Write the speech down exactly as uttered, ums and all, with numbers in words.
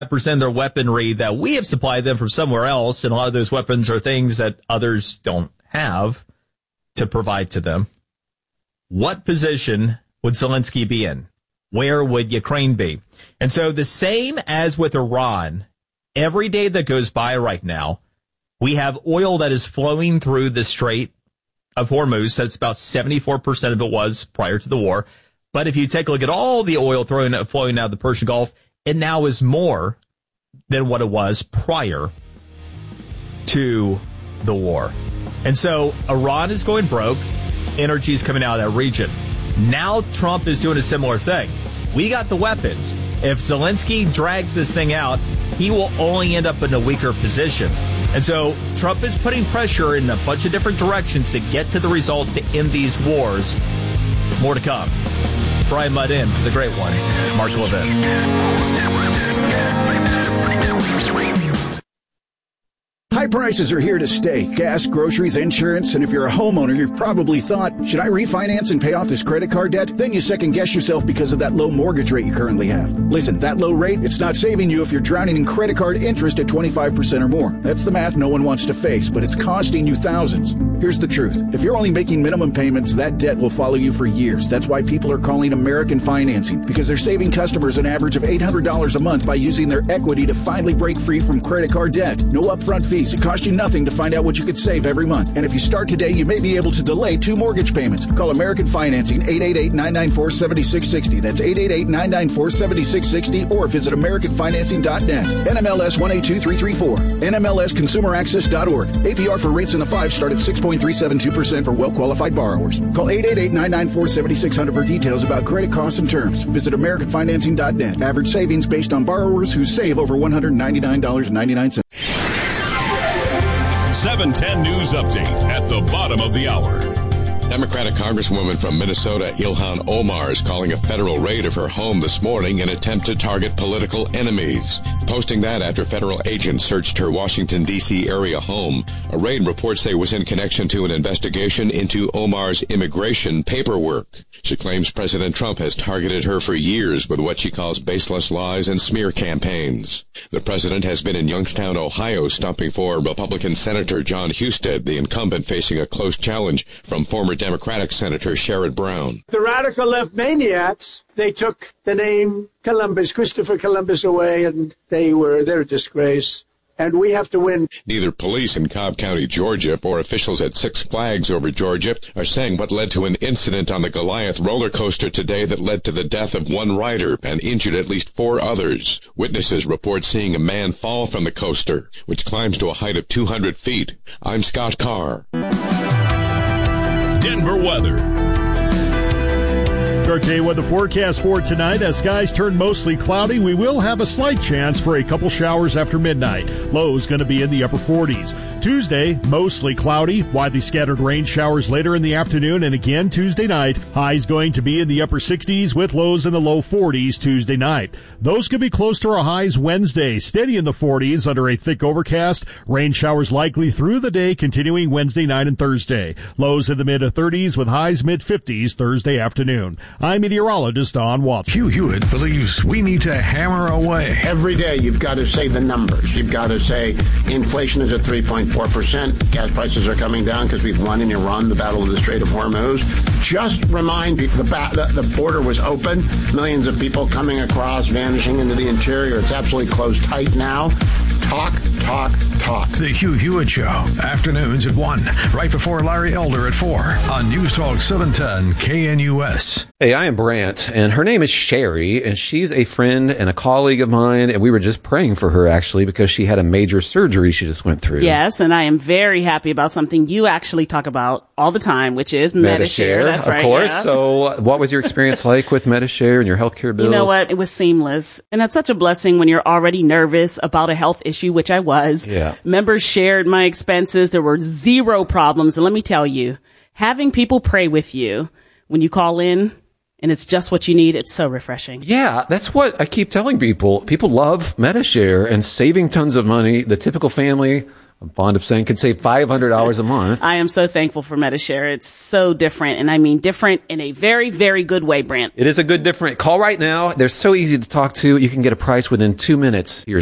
percent of their weaponry that we have supplied them from somewhere else, and a lot of those weapons are things that others don't have to provide to them. What position would Zelensky be in? Where would Ukraine be? And so the same as with Iran, every day that goes by right now, we have oil that is flowing through the Strait of Hormuz. That's about seventy-four percent of it was prior to the war. But if you take a look at all the oil throwing, flowing out of the Persian Gulf, it now is more than what it was prior to the war. And so Iran is going broke. Energy is coming out of that region. Now Trump is doing a similar thing. We got the weapons. If Zelensky drags this thing out, he will only end up in a weaker position. And so Trump is putting pressure in a bunch of different directions to get to the results to end these wars. More to come. Brian Mudd in for the great one, Mark Levin. High prices are here to stay. Gas, groceries, insurance, and if you're a homeowner, you've probably thought, should I refinance and pay off this credit card debt? Then you second guess yourself because of that low mortgage rate you currently have. Listen, that low rate, it's not saving you if you're drowning in credit card interest at twenty-five percent or more. That's the math no one wants to face, but it's costing you thousands. Here's the truth. If you're only making minimum payments, that debt will follow you for years. That's why people are calling American Financing, because they're saving customers an average of eight hundred dollars a month by using their equity to finally break free from credit card debt. No upfront fees. It costs you nothing to find out what you could save every month. And if you start today, you may be able to delay two mortgage payments. Call American Financing, eight eight eight, nine nine four, seven six six zero. That's eight eight eight, nine nine four, seven six six zero, or visit American Financing dot net. N M L S one eight two three three four. N M L S Consumer Access dot org. A P R for rates in the five start at six point three seven two percent for well-qualified borrowers. Call eight eight eight, nine nine four, seven six zero zero for details about credit costs and terms. Visit American Financing dot net. Average savings based on borrowers who save over one hundred ninety-nine dollars and ninety-nine cents. seven ten News Update at the bottom of the hour. Democratic Congresswoman from Minnesota, Ilhan Omar, is calling a federal raid of her home this morning in an attempt to target political enemies. Posting that after federal agents searched her Washington, D C area home. A raid reports they was in connection to an investigation into Omar's immigration paperwork. She claims President Trump has targeted her for years with what she calls baseless lies and smear campaigns. The president has been in Youngstown, Ohio, stumping for Republican Senator John Husted, the incumbent facing a close challenge from former Democratic Senator Sherrod Brown. The radical left maniacs, they took the name Columbus, Christopher Columbus away, and they were, they're a disgrace. And we have to win. Neither police in Cobb County, Georgia, or officials at Six Flags over Georgia are saying what led to an incident on the Goliath roller coaster today that led to the death of one rider and injured at least four others. Witnesses report seeing a man fall from the coaster, which climbs to a height of two hundred feet. I'm Scott Carr. Denver weather. Our day weather forecast for tonight. As skies turn mostly cloudy, we will have a slight chance for a couple showers after midnight. Lows going to be in the upper forties. Tuesday, mostly cloudy, widely scattered rain showers later in the afternoon, and again Tuesday night. Highs going to be in the upper sixties with lows in the low forties Tuesday night. Those could be close to our highs Wednesday, steady in the forties under a thick overcast. Rain showers likely through the day, continuing Wednesday night and Thursday. Lows in the mid thirties with highs mid fifties Thursday afternoon. I'm meteorologist Don Watson. Hugh Hewitt believes we need to hammer away. Every day you've got to say the numbers. You've got to say inflation is at three point four percent. Gas prices are coming down because we've won in Iran the battle of the Strait of Hormuz. Just remind people the, ba- the, the border was open. Millions of people coming across, vanishing into the interior. It's absolutely closed tight now. Talk, talk, talk. The Hugh Hewitt Show. Afternoons at one. Right before Larry Elder at four. On News Talk seven ten K N U S. Hey, I am Brant, and her name is Sherry, and she's a friend and a colleague of mine, and we were just praying for her, actually, because she had a major surgery she just went through. Yes, and I am very happy about something you actually talk about all the time, which is Medi-Share. That's of right. Of course. Yeah. So what was your experience like with Medi-Share and your healthcare bills? You know what? It was seamless. And it's such a blessing when you're already nervous about a health issue, which I was. Yeah. Members shared my expenses. There were zero problems. And let me tell you, having people pray with you when you call in, and it's just what you need. It's so refreshing. Yeah, that's what I keep telling people. People love Medi-Share and saving tons of money. The typical family I'm fond of saying, could save five hundred dollars a month. I am so thankful for MediShare. It's so different, and I mean different in a very, very good way, Brent. It is a good different. Call right now. They're so easy to talk to. You can get a price within two minutes. Here's